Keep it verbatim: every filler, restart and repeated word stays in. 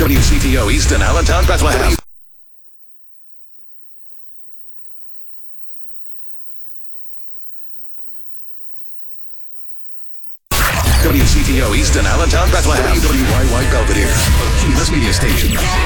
W C T O Easton, Allentown, Bethlehem. W C T O Easton, Allentown, Bethlehem. W Y Y Belvedere, a Key West media station.